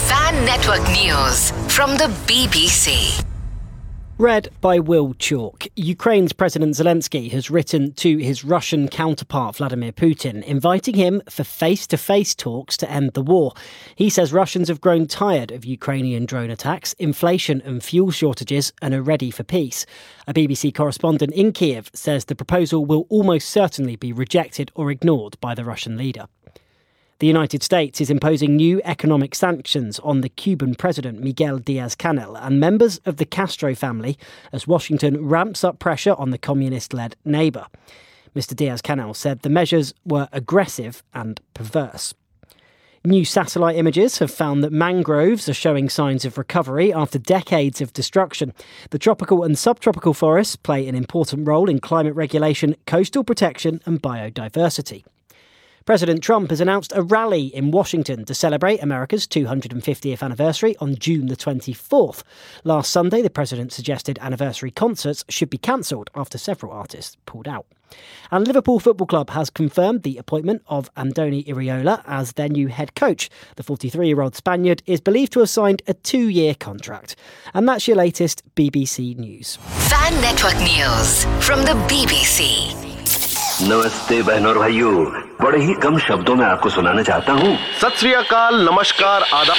Fan Network News from the BBC. Read by Will Chalk. Ukraine's President Zelensky has written to his Russian counterpart Vladimir Putin, inviting him for face-to-face talks to end the war. He says Russians have grown tired of Ukrainian drone attacks, inflation and fuel shortages and are ready for peace. A BBC correspondent in Kiev says the proposal will almost certainly be rejected or ignored by the Russian leader. The United States is imposing new economic sanctions on the Cuban president Miguel Diaz-Canel and members of the Castro family as Washington ramps up pressure on the communist-led neighbour. Mr Diaz-Canel said the measures were aggressive and perverse. New satellite images have found that mangroves are showing signs of recovery after decades of destruction. The tropical and subtropical forests play an important role in climate regulation, coastal protection and biodiversity. President Trump has announced a rally in Washington to celebrate America's 250th anniversary on June the 24th. Last Sunday, the president suggested anniversary concerts should be cancelled after several artists pulled out. And Liverpool Football Club has confirmed the appointment of Andoni Iraola as their new head coach. The 43-year-old Spaniard is believed to have signed a 2-year contract. And that's your latest BBC News. Fan Network News from the BBC. नमस्ते बहनों और भाइयों, बड़े ही कम शब्दों में आपको सुनाना चाहता हूँ। सत श्री अकाल, नमस्कार, आदाब।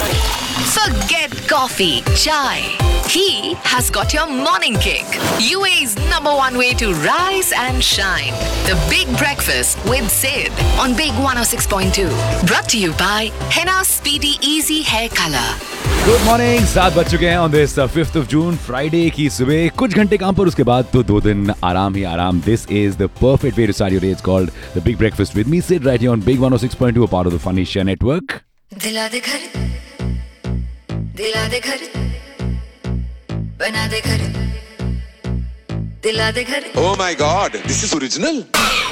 Forget coffee, chai. He has got your morning kick. UAE's #1 way to rise and shine. The Big Breakfast with Sid on Big 106.2. Brought to you by Henna Speedy Easy Hair Color. Good morning, 7 बज चुके हैं on this 5th of June, Friday की सुबह। कुछ घंटे काम पर, उसके बाद तो 2 दिन आराम ही आराम। This is the perfect way to start your day. It's called the big breakfast with me, Sid right here on big 106.2, a part of the Funny Share Network. दिला दे घर, दिला दे घर, बना दे घर, दिला दे घर. Oh my God, this is original.